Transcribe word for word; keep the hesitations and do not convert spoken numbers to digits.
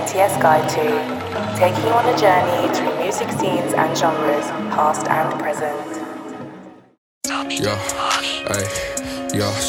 N T S Guide to, taking you on a journey through music scenes and genres, past and present. Yeah, ay, yeah.